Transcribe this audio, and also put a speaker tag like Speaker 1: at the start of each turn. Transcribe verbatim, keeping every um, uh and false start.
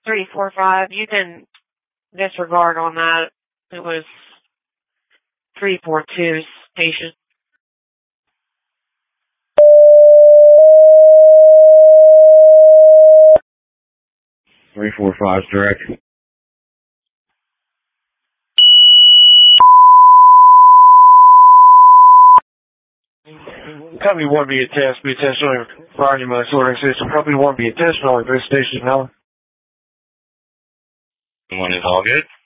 Speaker 1: three four five. You can disregard on that. It was three four two station.
Speaker 2: three four five direct.
Speaker 3: Copy one be a test, be a test only providing my sorting system. Copy one be a test only base station now.
Speaker 2: One is all good.